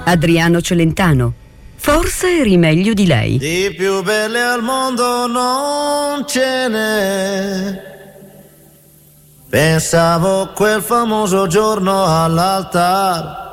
Adriano Celentano. Forse eri meglio di lei. Di più belle al mondo non ce n'è. Pensavo quel famoso giorno all'altare,